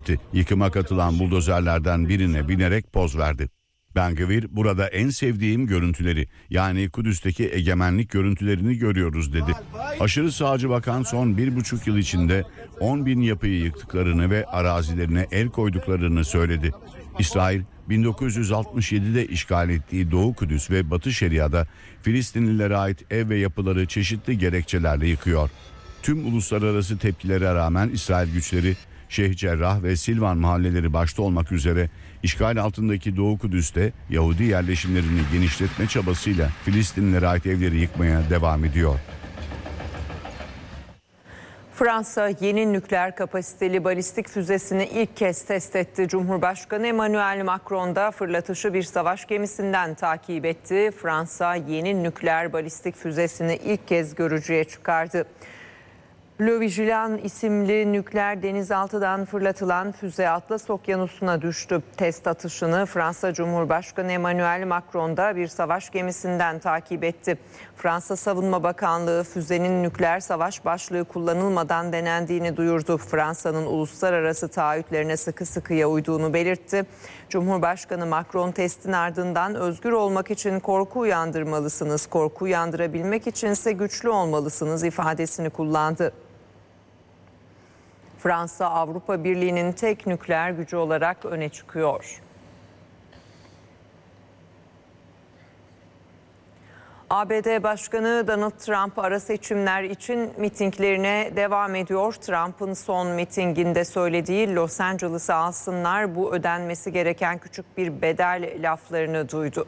etti. Yıkıma katılan buldozerlerden birine binerek poz verdi. Ben-Gvir burada en sevdiğim görüntüleri, yani Kudüs'teki egemenlik görüntülerini görüyoruz dedi. Aşırı sağcı bakan son 1,5 yıl içinde 10.000 yapıyı yıktıklarını ve arazilerine el koyduklarını söyledi. İsrail 1967'de işgal ettiği Doğu Kudüs ve Batı Şeria'da Filistinlilere ait ev ve yapıları çeşitli gerekçelerle yıkıyor. Tüm uluslararası tepkilere rağmen İsrail güçleri Şeyh Cerrah ve Silvan mahalleleri başta olmak üzere işgal altındaki Doğu Kudüs'te Yahudi yerleşimlerini genişletme çabasıyla Filistinlilere ait evleri yıkmaya devam ediyor. Fransa yeni nükleer kapasiteli balistik füzesini ilk kez test etti. Cumhurbaşkanı Emmanuel Macron da fırlatışı bir savaş gemisinden takip etti. Fransa yeni nükleer balistik füzesini ilk kez görücüye çıkardı. Le Vigilant isimli nükleer denizaltıdan fırlatılan füze Atlas Okyanusu'na düştü. Test atışını Fransa Cumhurbaşkanı Emmanuel Macron da bir savaş gemisinden takip etti. Fransa Savunma Bakanlığı füzenin nükleer savaş başlığı kullanılmadan denendiğini duyurdu. Fransa'nın uluslararası taahhütlerine sıkı sıkıya uyduğunu belirtti. Cumhurbaşkanı Macron testin ardından özgür olmak için korku uyandırmalısınız, korku uyandırabilmek içinse güçlü olmalısınız ifadesini kullandı. Fransa Avrupa Birliği'nin tek nükleer gücü olarak öne çıkıyor. ABD Başkanı Donald Trump ara seçimler için mitinglerine devam ediyor. Trump'ın son mitinginde söylediği "Los Angeles'ı alsınlar, bu ödenmesi gereken küçük bir bedel" laflarını duydu.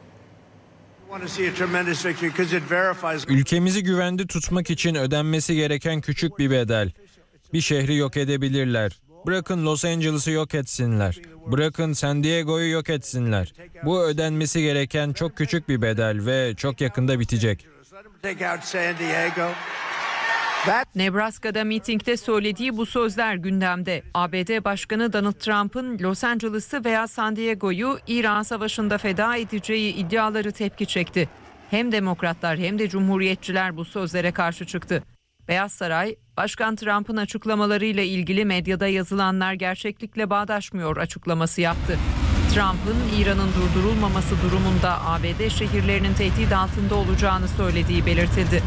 Ülkemizi güvende tutmak için ödenmesi gereken küçük bir bedel. Bir şehri yok edebilirler. Bırakın Los Angeles'ı yok etsinler. Bırakın San Diego'yu yok etsinler. Bu ödenmesi gereken çok küçük bir bedel ve çok yakında bitecek. Nebraska'da mitingde söylediği bu sözler gündemde. ABD Başkanı Donald Trump'ın Los Angeles'ı veya San Diego'yu İran Savaşı'nda feda edeceği iddiaları tepki çekti. Hem demokratlar hem de cumhuriyetçiler bu sözlere karşı çıktı. Beyaz Saray, Başkan Trump'ın açıklamalarıyla ilgili medyada yazılanlar gerçeklikle bağdaşmıyor açıklaması yaptı. Trump'ın İran'ın durdurulmaması durumunda ABD şehirlerinin tehdit altında olacağını söylediği belirtildi.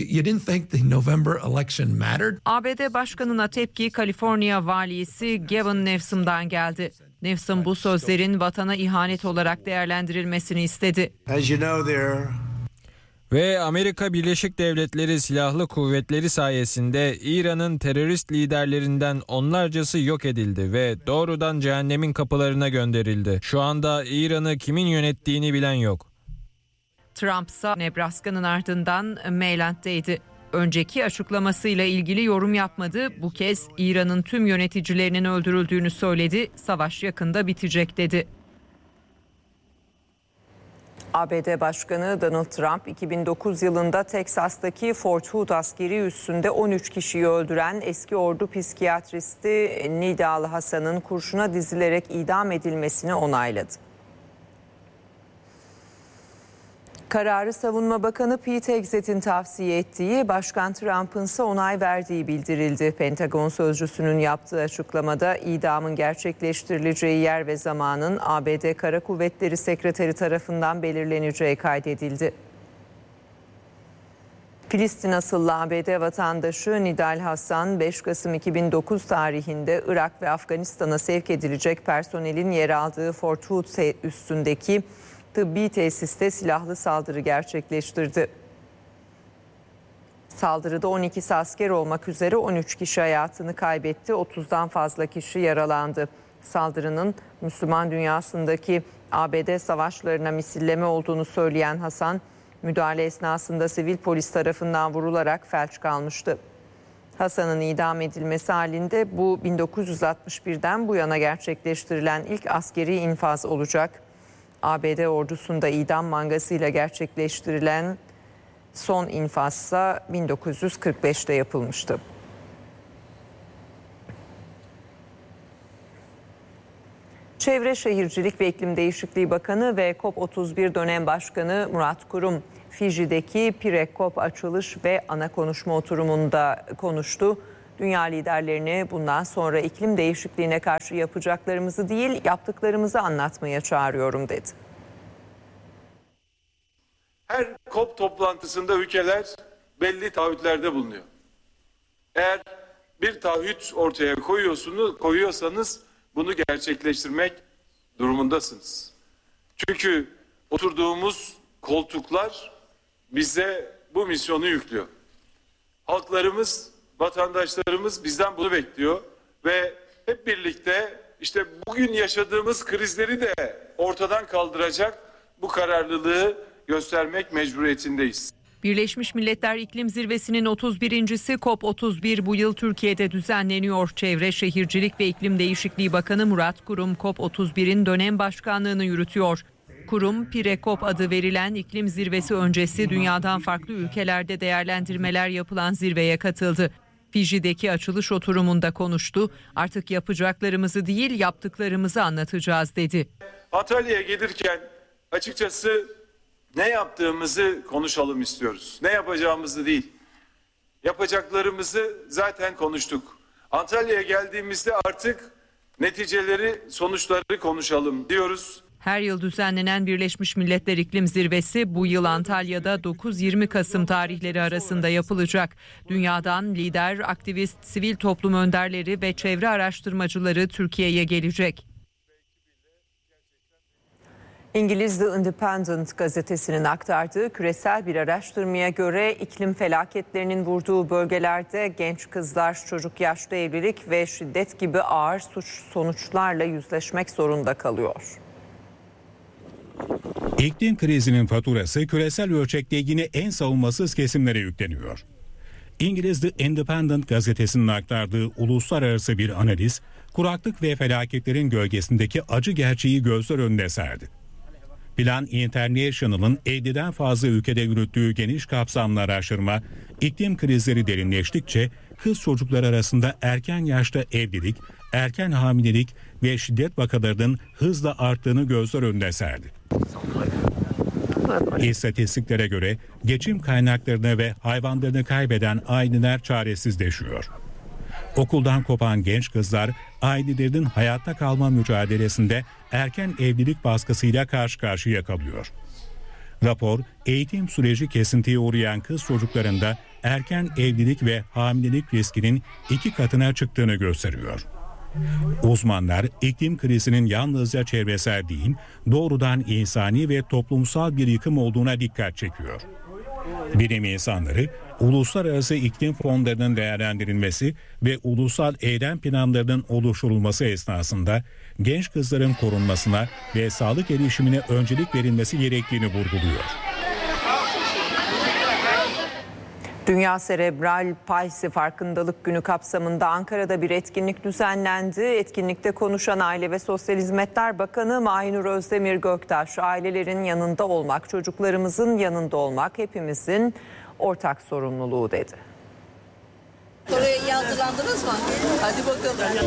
ABD Başkanı'na tepki Kaliforniya valisi Gavin Newsom'dan geldi. Newsom bu sözlerin vatana ihanet olarak değerlendirilmesini istedi. Ve Amerika Birleşik Devletleri Silahlı Kuvvetleri sayesinde İran'ın terörist liderlerinden onlarcası yok edildi ve doğrudan cehennemin kapılarına gönderildi. Şu anda İran'ı kimin yönettiğini bilen yok. Trump ise Nebraska'nın ardından Maryland'deydi. Önceki açıklamasıyla ilgili yorum yapmadı. Bu kez İran'ın tüm yöneticilerinin öldürüldüğünü söyledi. Savaş yakında bitecek dedi. ABD Başkanı Donald Trump 2009 yılında Teksas'taki Fort Hood askeri üssünde 13 kişiyi öldüren eski ordu psikiyatristi Nidal Hasan'ın kurşuna dizilerek idam edilmesini onayladı. Kararı Savunma Bakanı Pete Hegseth'in tavsiye ettiği, Başkan Trump'ın ise onay verdiği bildirildi. Pentagon sözcüsünün yaptığı açıklamada idamın gerçekleştirileceği yer ve zamanın ABD Kara Kuvvetleri Sekreteri tarafından belirleneceği kaydedildi. Filistin asıllı ABD vatandaşı Nidal Hasan, 5 Kasım 2009 tarihinde Irak ve Afganistan'a sevk edilecek personelin yer aldığı Fort Hood üssündeki tıbbi tesiste silahlı saldırı gerçekleştirdi. Saldırıda 12 asker olmak üzere 13 kişi hayatını kaybetti, 30'dan fazla kişi yaralandı. Saldırının Müslüman dünyasındaki ABD savaşlarına misilleme olduğunu söyleyen Hasan, müdahale esnasında sivil polis tarafından vurularak felç kalmıştı. Hasan'ın idam edilmesi halinde bu 1961'den bu yana gerçekleştirilen ilk askeri infaz olacak. ABD ordusunda idam mangasıyla gerçekleştirilen son infazsa 1945'te yapılmıştı. Çevre Şehircilik ve İklim Değişikliği Bakanı ve COP31 dönem başkanı Murat Kurum, Fiji'deki Pirek COP açılış ve ana konuşma oturumunda konuştu. Dünya liderlerini bundan sonra iklim değişikliğine karşı yapacaklarımızı değil, yaptıklarımızı anlatmaya çağırıyorum dedi. Her COP toplantısında ülkeler belli taahhütlerde bulunuyor. Eğer bir taahhüt ortaya koyuyorsanız bunu gerçekleştirmek durumundasınız. Çünkü oturduğumuz koltuklar bize bu misyonu yüklüyor. Halklarımız, vatandaşlarımız bizden bunu bekliyor ve hep birlikte işte bugün yaşadığımız krizleri de ortadan kaldıracak bu kararlılığı göstermek mecburiyetindeyiz. Birleşmiş Milletler İklim Zirvesi'nin 31.'si COP31 bu yıl Türkiye'de düzenleniyor. Çevre, Şehircilik ve İklim Değişikliği Bakanı Murat Kurum COP31'in dönem başkanlığını yürütüyor. Kurum, Pire-COP adı verilen iklim zirvesi öncesi dünyadan farklı ülkelerde değerlendirmeler yapılan zirveye katıldı. Fiji'deki açılış oturumunda konuştu. Artık yapacaklarımızı değil, yaptıklarımızı anlatacağız dedi. Antalya'ya gelirken açıkçası ne yaptığımızı konuşalım istiyoruz. Ne yapacağımızı değil. Yapacaklarımızı zaten konuştuk. Antalya'ya geldiğimizde artık neticeleri, sonuçları konuşalım diyoruz. Her yıl düzenlenen Birleşmiş Milletler İklim Zirvesi bu yıl Antalya'da 9-20 Kasım tarihleri arasında yapılacak. Dünyadan lider, aktivist, sivil toplum önderleri ve çevre araştırmacıları Türkiye'ye gelecek. İngiliz The Independent gazetesinin aktardığı küresel bir araştırmaya göre iklim felaketlerinin vurduğu bölgelerde genç kızlar çocuk yaşta evlilik ve şiddet gibi ağır suç sonuçlarla yüzleşmek zorunda kalıyor. İklim krizinin faturası küresel ölçekte yine en savunmasız kesimlere yükleniyor. İngiliz The Independent gazetesinin aktardığı uluslararası bir analiz, kuraklık ve felaketlerin gölgesindeki acı gerçeği gözler önüne serdi. Plan International'ın 50'den fazla ülkede yürüttüğü geniş kapsamlı araştırma, iklim krizleri derinleştikçe kız çocuklar arasında erken yaşta evlilik, erken hamilelik ve şiddet vakalarının hızla arttığını gözler önüne serdi. İstatistiklere göre geçim kaynaklarını ve hayvanlarını kaybeden aileler çaresizleşiyor. Okuldan kopan genç kızlar ailelerinin hayatta kalma mücadelesinde erken evlilik baskısıyla karşı karşıya kalıyor. Rapor, eğitim süreci kesintiye uğrayan kız çocuklarında erken evlilik ve hamilelik riskinin 2 katına çıktığını gösteriyor. Uzmanlar iklim krizinin yalnızca çevresel değil, doğrudan insani ve toplumsal bir yıkım olduğuna dikkat çekiyor. Bilim insanları, uluslararası iklim fonlarının değerlendirilmesi ve ulusal eylem planlarının oluşturulması esnasında genç kızların korunmasına ve sağlık erişimine öncelik verilmesi gerektiğini vurguluyor. Dünya Serebral Palsi Farkındalık Günü kapsamında Ankara'da bir etkinlik düzenlendi. Etkinlikte konuşan Aile ve Sosyal Hizmetler Bakanı Mahinur Özdemir Göktaş, ailelerin yanında olmak, çocuklarımızın yanında olmak hepimizin ortak sorumluluğu dedi. Oraya iyi hazırlandınız mı? Hadi bakalım.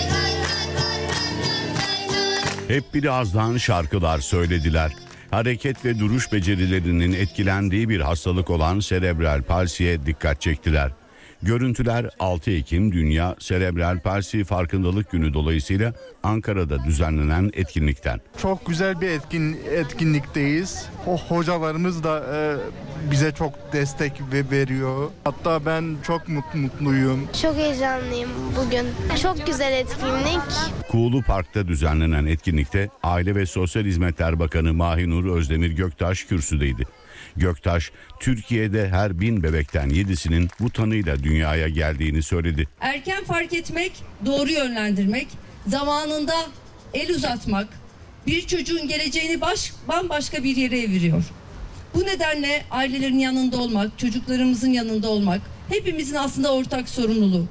Hep birazdan şarkılar söylediler. Hareket ve duruş becerilerinin etkilendiği bir hastalık olan serebral palsiye dikkat çektiler. Görüntüler 6 Ekim Dünya Serebral Palsi Farkındalık Günü dolayısıyla Ankara'da düzenlenen etkinlikten. Çok güzel bir etkinlikteyiz. Hocalarımız da bize çok destek veriyor. Hatta ben çok mutluyum. Çok heyecanlıyım bugün. Çok güzel etkinlik. Kuğulu Park'ta düzenlenen etkinlikte Aile ve Sosyal Hizmetler Bakanı Mahinur Özdemir Göktaş kürsüdeydi. Göktaş, Türkiye'de her 1000 bebekten 7'sinin bu tanıyla dünyaya geldiğini söyledi. Erken fark etmek, doğru yönlendirmek, zamanında el uzatmak bir çocuğun geleceğini bambaşka bir yere eviriyor. Bu nedenle ailelerin yanında olmak, çocuklarımızın yanında olmak hepimizin aslında ortak sorumluluğu.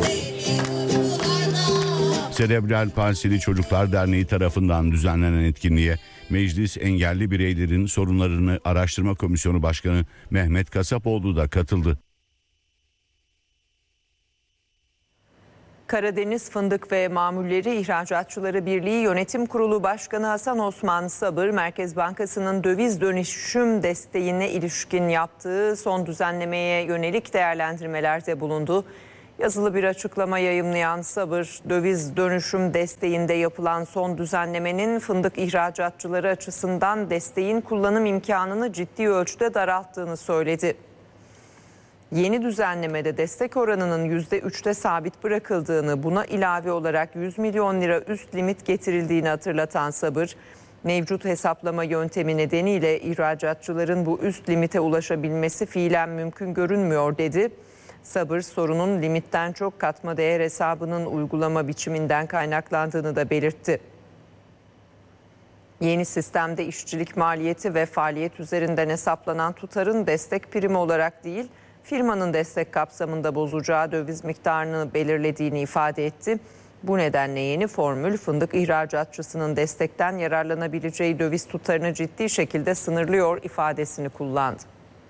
Serebral Palsili Çocuklar Derneği tarafından düzenlenen etkinliğe Meclis Engelli Bireylerin Sorunlarını Araştırma Komisyonu Başkanı Mehmet Kasapoğlu da katıldı. Karadeniz Fındık ve Mamulleri İhracatçıları Birliği Yönetim Kurulu Başkanı Hasan Osman Sabır, Merkez Bankası'nın döviz dönüşüm desteğine ilişkin yaptığı son düzenlemeye yönelik değerlendirmelerde bulundu. Yazılı bir açıklama yayımlayan Sabır, döviz dönüşüm desteğinde yapılan son düzenlemenin fındık ihracatçıları açısından desteğin kullanım imkanını ciddi ölçüde daralttığını söyledi. Yeni düzenlemede destek oranının %3'te sabit bırakıldığını, buna ilave olarak 100 milyon lira üst limit getirildiğini hatırlatan Sabır, mevcut hesaplama yöntemi nedeniyle ihracatçıların bu üst limite ulaşabilmesi fiilen mümkün görünmüyor dedi. Sabır, sorunun limitten çok katma değer hesabının uygulama biçiminden kaynaklandığını da belirtti. Yeni sistemde işçilik maliyeti ve faaliyet üzerinden hesaplanan tutarın destek primi olarak değil, firmanın destek kapsamında bozacağı döviz miktarını belirlediğini ifade etti. Bu nedenle yeni formül fındık ihracatçısının destekten yararlanabileceği döviz tutarını ciddi şekilde sınırlıyor ifadesini kullandı.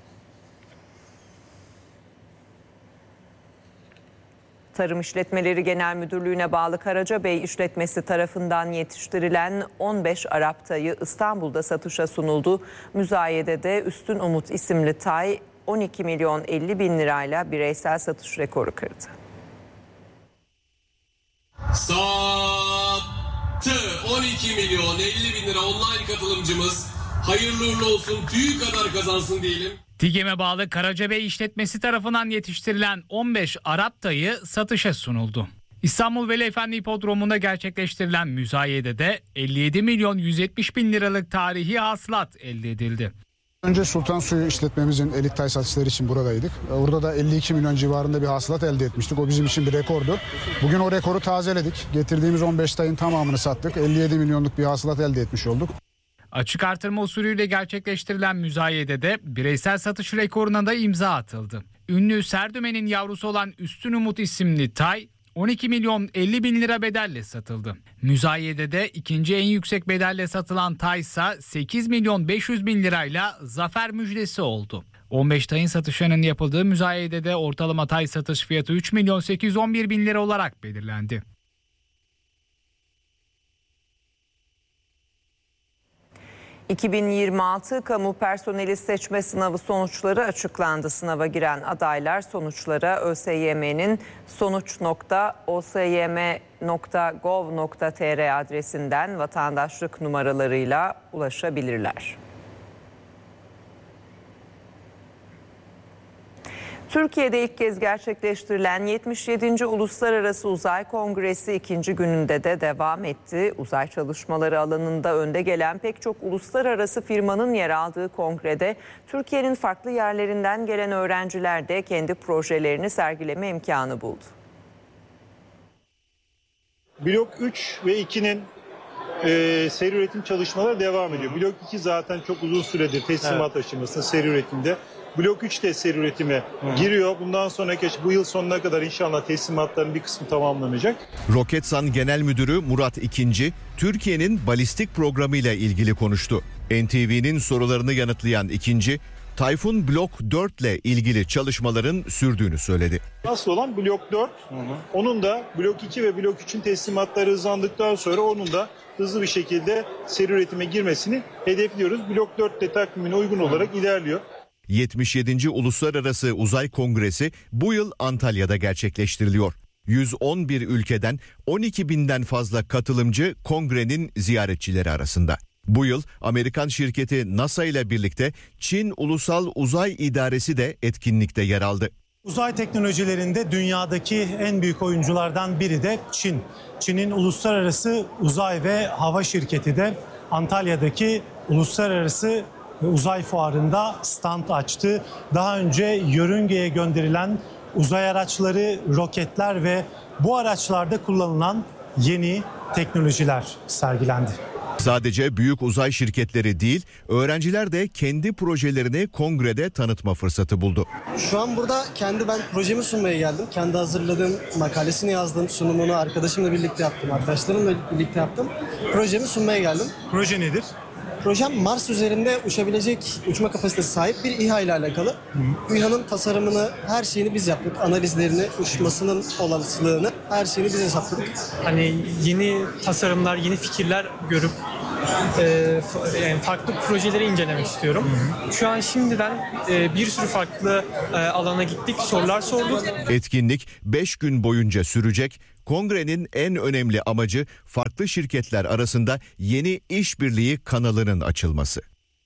Tarım İşletmeleri Genel Müdürlüğü'ne bağlı Karacabey İşletmesi tarafından yetiştirilen 15 Arap tayı İstanbul'da satışa sunuldu. Müzayedede Üstün Umut isimli tay 12 milyon 50 bin lirayla bireysel satış rekoru kırdı. Sattı 12 milyon 50 bin lira online katılımcımız. Hayırlı uğurlu olsun, tüyü kadar kazansın diyelim. TİGEM'e bağlı Karacabey İşletmesi tarafından yetiştirilen 15 Arap tayı satışa sunuldu. İstanbul Veli Efendi Hipodromu'nda gerçekleştirilen müzayedede 57 milyon 170 bin liralık tarihi hasılat elde edildi. Önce Sultan Suyu işletmemizin elit tay satışları için buradaydık. Orada da 52 milyon civarında bir hasılat elde etmiştik. O bizim için bir rekordu. Bugün o rekoru tazeledik. Getirdiğimiz 15 tayın tamamını sattık. 57 milyonluk bir hasılat elde etmiş olduk. Açık artırma usulüyle gerçekleştirilen müzayedede bireysel satış rekoruna da imza atıldı. Ünlü Serdümen'in yavrusu olan Üstün Umut isimli tay 12 milyon 50 bin lira bedelle satıldı. Müzayedede ikinci en yüksek bedelle satılan tay ise 8 milyon 500 bin lirayla zafer müjdesi oldu. 15 tayın satışlarının yapıldığı müzayedede ortalama tay satış fiyatı 3 milyon 811 bin lira olarak belirlendi. ...2026 kamu personeli seçme sınavı sonuçları açıklandı. Sınava giren adaylar sonuçlara ÖSYM'nin sonuç.osym.gov.tr adresinden vatandaşlık numaralarıyla ulaşabilirler. Türkiye'de ilk kez gerçekleştirilen 77. Uluslararası Uzay Kongresi ikinci gününde de devam etti. Uzay çalışmaları alanında önde gelen pek çok uluslararası firmanın yer aldığı kongrede Türkiye'nin farklı yerlerinden gelen öğrenciler de kendi projelerini sergileme imkanı buldu. Blok 3 ve 2'nin seri üretim çalışmaları devam ediyor. Blok 2 zaten çok uzun süredir teslimat aşamasında seri üretimde. Blok 3 de seri üretime giriyor. Bundan sonraki bu yıl sonuna kadar inşallah teslimatların bir kısmı tamamlanacak. Roketsan Genel Müdürü Murat İkinci, Türkiye'nin balistik programıyla ilgili konuştu. NTV'nin sorularını yanıtlayan İkinci, Tayfun Blok 4 ile ilgili çalışmaların sürdüğünü söyledi. Asıl olan Blok 4, onun da Blok 2 ve Blok 3'ün teslimatları hızlandıktan sonra onun da hızlı bir şekilde seri üretime girmesini hedefliyoruz. Blok 4 de takvimine uygun olarak ilerliyor. 77. Uluslararası Uzay Kongresi bu yıl Antalya'da gerçekleştiriliyor. 111 ülkeden 12 binden fazla katılımcı kongrenin ziyaretçileri arasında. Bu yıl Amerikan şirketi NASA ile birlikte Çin Ulusal Uzay İdaresi de etkinlikte yer aldı. Uzay teknolojilerinde dünyadaki en büyük oyunculardan biri de Çin. Çin'in Uluslararası Uzay ve Hava Şirketi de Antalya'daki Uluslararası Uzay Fuarı'nda stand açtı. Daha önce yörüngeye gönderilen uzay araçları, roketler ve bu araçlarda kullanılan yeni teknolojiler sergilendi. Sadece büyük uzay şirketleri değil, öğrenciler de kendi projelerini kongrede tanıtma fırsatı buldu. Şu an burada ben projemi sunmaya geldim. Kendi hazırladığım, makalesini yazdım, sunumunu arkadaşımla birlikte yaptım, arkadaşlarımla birlikte yaptım. Projemi sunmaya geldim. Proje nedir? Projem Mars üzerinde uçabilecek uçma kapasitesi sahip bir İHA ile alakalı. Bu İHA'nın tasarımını, her şeyini biz yaptık. Analizlerini, uçmasının olasılığını, her şeyini biz hesapladık. Hani yeni tasarımlar, yeni fikirler görüp yani farklı projeleri incelemek istiyorum. Şu an şimdiden bir sürü farklı alana gittik, sorular sorduk. Etkinlik 5 gün boyunca sürecek. Kongrenin en önemli amacı farklı şirketler arasında yeni işbirliği kanalının açılması.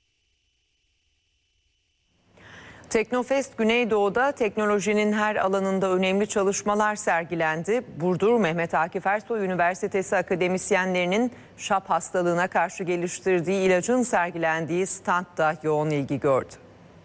Teknofest Güneydoğu'da teknolojinin her alanında önemli çalışmalar sergilendi. Burdur Mehmet Akif Ersoy Üniversitesi akademisyenlerinin şap hastalığına karşı geliştirdiği ilacın sergilendiği standda yoğun ilgi gördü.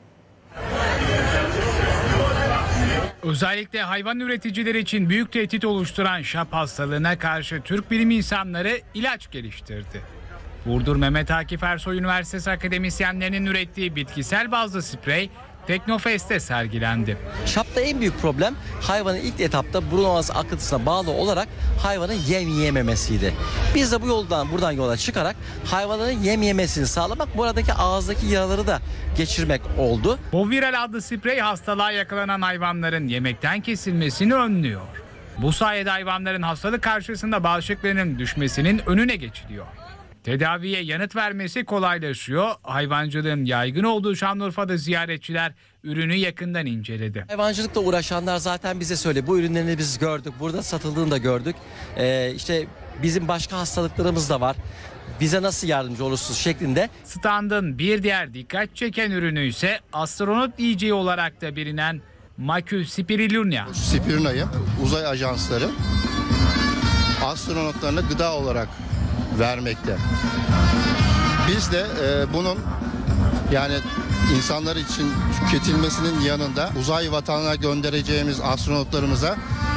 Özellikle hayvan üreticileri için büyük tehdit oluşturan şap hastalığına karşı Türk bilim insanları ilaç geliştirdi. Burdur Mehmet Akif Ersoy Üniversitesi akademisyenlerinin ürettiği bitkisel bazlı sprey Teknofest'te sergilendi. Şapta en büyük problem hayvanın ilk etapta burun ovası akıntısına bağlı olarak hayvanın yem yememesiydi. Biz de buradan yola çıkarak hayvanların yem yemesini sağlamak, buradaki ağızdaki yaraları da geçirmek oldu. Boviral adlı sprey hastalığa yakalanan hayvanların yemekten kesilmesini önlüyor. Bu sayede hayvanların hastalık karşısında bağışıklığının düşmesinin önüne geçiliyor. Tedaviye yanıt vermesi kolaylaşıyor. Hayvancılığın yaygın olduğu Şanlıurfa'da ziyaretçiler ürünü yakından inceledi. Hayvancılıkla uğraşanlar zaten bize söyledi. Bu ürünlerini biz gördük. Burada satıldığını da gördük. İşte bizim başka hastalıklarımız da var. Bize nasıl yardımcı olursunuz şeklinde. Standın bir diğer dikkat çeken ürünü ise astronot yiyeceği olarak da bilinen Makül Spirulinia. Spirulina'yı uzay ajansları astronotlarına gıda olarak vermekte. Biz de bunun yani insanlar için tüketilmesinin yanında uzay vatanına göndereceğimiz astronotlarımıza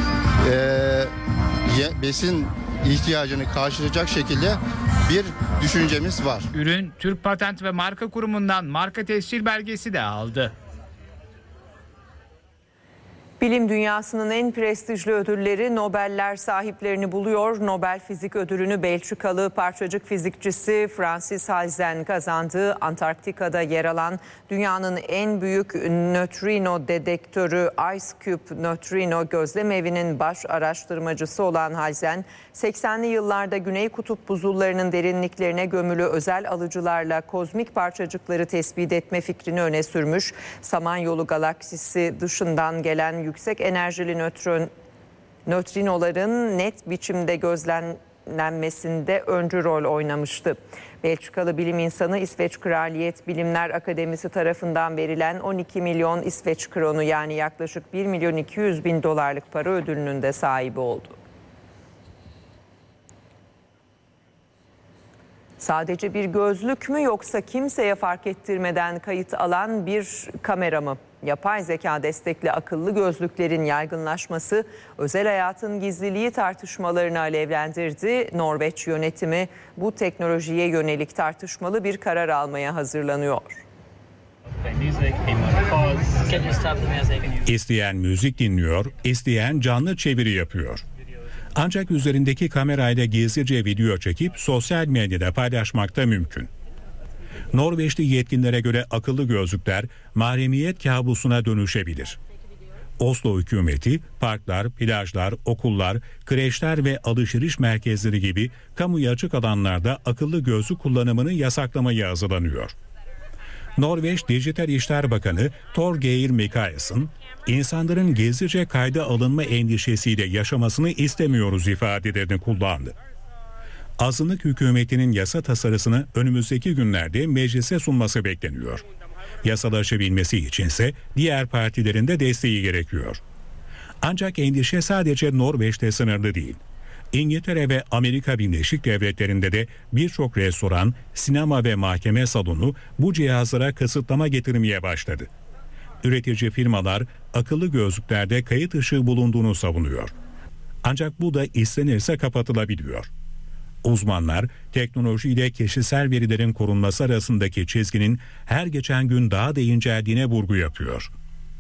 besin ihtiyacını karşılayacak şekilde bir düşüncemiz var. Ürün Türk Patent ve Marka Kurumu'ndan marka tescil belgesi de aldı. Bilim dünyasının en prestijli ödülleri Nobeller sahiplerini buluyor. Nobel Fizik Ödülünü Belçikalı parçacık fizikçisi Francis Halzen kazandı. Antarktika'da yer alan dünyanın en büyük nötrino dedektörü IceCube nötrino gözlemevinin baş araştırmacısı olan Halzen, 80'li yıllarda Güney Kutup buzullarının derinliklerine gömülü özel alıcılarla kozmik parçacıkları tespit etme fikrini öne sürmüş. Samanyolu galaksisi dışından gelen yüksek enerjili nötrinoların net biçimde gözlemlenmesinde öncü rol oynamıştı. Belçikalı bilim insanı İsveç Kraliyet Bilimler Akademisi tarafından verilen 12 milyon İsveç kronu yani yaklaşık 1 milyon 200 bin dolarlık para ödülünün de sahibi oldu. Sadece bir gözlük mü yoksa kimseye fark ettirmeden kayıt alan bir kamera mı? Yapay zeka destekli akıllı gözlüklerin yaygınlaşması özel hayatın gizliliği tartışmalarını alevlendirdi. Norveç yönetimi bu teknolojiye yönelik tartışmalı bir karar almaya hazırlanıyor. İsteyen müzik dinliyor, isteyen canlı çeviri yapıyor. Ancak üzerindeki kamerayla gizlice video çekip sosyal medyada paylaşmak da mümkün. Norveçli yetkililere göre akıllı gözlükler mahremiyet kabusuna dönüşebilir. Oslo hükümeti parklar, plajlar, okullar, kreşler ve alışveriş merkezleri gibi kamuya açık alanlarda akıllı gözlük kullanımını yasaklamayı hazırlanıyor. Norveç Dijital İşler Bakanı Torgeir Micaelsen, insanların gizlice kayda alınma endişesiyle yaşamasını istemiyoruz ifadelerini kullandı. Azınlık hükümetinin yasa tasarısını önümüzdeki günlerde meclise sunması bekleniyor. Yasalaşabilmesi içinse diğer partilerin de desteği gerekiyor. Ancak endişe sadece Norveç'te sınırlı değil. İngiltere ve Amerika Birleşik Devletleri'nde de birçok restoran, sinema ve mahkeme salonu bu cihazlara kısıtlama getirmeye başladı. Üretici firmalar akıllı gözlüklerde kayıt ışığı bulunduğunu savunuyor. Ancak bu da istenirse kapatılabiliyor. Uzmanlar teknolojiyle kişisel verilerin korunması arasındaki çizginin her geçen gün daha da inceldiğine vurgu yapıyor.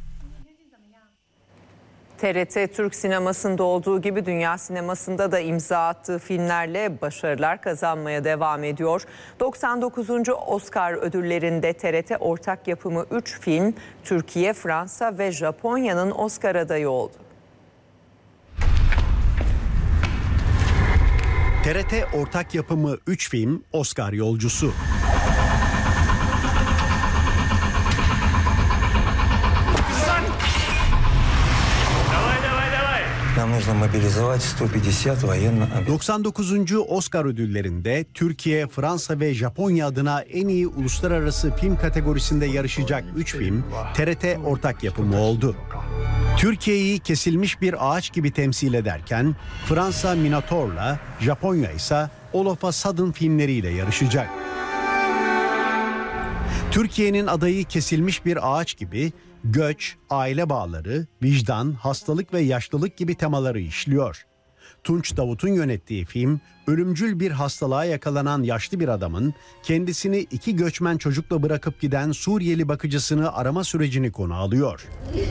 TRT Türk sinemasında olduğu gibi dünya sinemasında da imza attığı filmlerle başarılar kazanmaya devam ediyor. 99. Oscar ödüllerinde TRT ortak yapımı 3 film Türkiye, Fransa ve Japonya'nın Oscar adayı oldu. TRT ortak yapımı 3 film Oscar yolcusu. Нам нужно мобилизовать 150 военно-обязанных. 99. Oscar ödüllerinde Türkiye, Fransa ve Japonya adına en iyi uluslararası film kategorisinde yarışacak 3 film TRT ortak yapımı oldu. Türkiye'yi kesilmiş bir ağaç gibi temsil ederken Fransa Minotaur'la, Japonya ise All of a Sudden filmleriyle yarışacak. Türkiye'nin adayı kesilmiş bir ağaç gibi göç, aile bağları, vicdan, hastalık ve yaşlılık gibi temaları işliyor. Tunç Davut'un yönettiği film, ölümcül bir hastalığa yakalanan yaşlı bir adamın kendisini 2 göçmen çocukla bırakıp giden Suriyeli bakıcısını arama sürecini konu alıyor.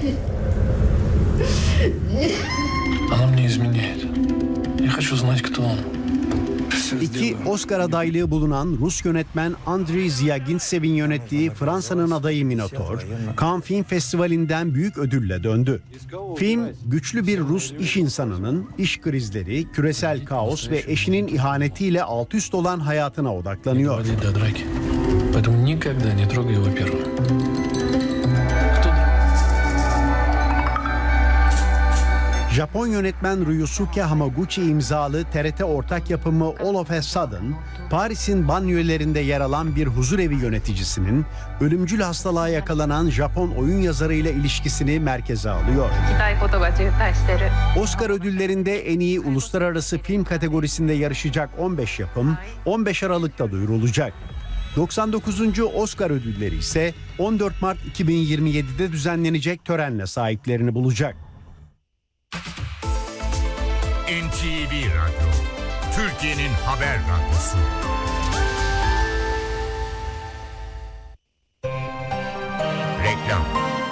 Она мне изменяет. Я хочу знать, кто он. 2 Oscar adaylığı bulunan Rus yönetmen Andrei Zyagintsev'in yönettiği Fransa'nın adayı Minotaur, Cannes Film Festivali'nden büyük ödülle döndü. Film, güçlü bir Rus iş insanının iş krizleri, küresel kaos ve eşinin ihanetiyle alt üst olan hayatına odaklanıyor. Japon yönetmen Ryusuke Hamaguchi imzalı TRT ortak yapımı All of a Sudden, Paris'in banliyölerinde yer alan bir huzurevi yöneticisinin ölümcül hastalığa yakalanan Japon oyun yazarıyla ilişkisini merkeze alıyor. Oscar ödüllerinde en iyi uluslararası film kategorisinde yarışacak 15 yapım 15 Aralık'ta duyurulacak. 99. Oscar ödülleri ise 14 Mart 2027'de düzenlenecek törenle sahiplerini bulacak. NTV Radyo, Türkiye'nin haber radyosu. Reklam.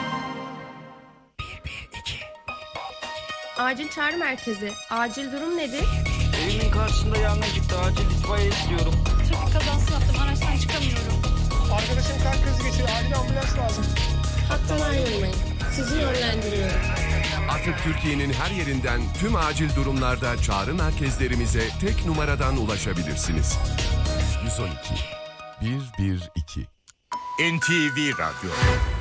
Acil çağrı merkezi. Acil durum nedir? Evimin karşısında yangın çıktı. Acil itfaiye istiyorum. Trafik kazası yaptım. Araçtan çıkamıyorum. Arkadaşım kalp krizi geçiriyor. Acil ambulans lazım. Hattan ayrılmayın. Sizi yönlendiriyorum. Artık Türkiye'nin her yerinden tüm acil durumlarda çağrı merkezlerimize tek numaradan ulaşabilirsiniz. 112 112 NTV Radyo.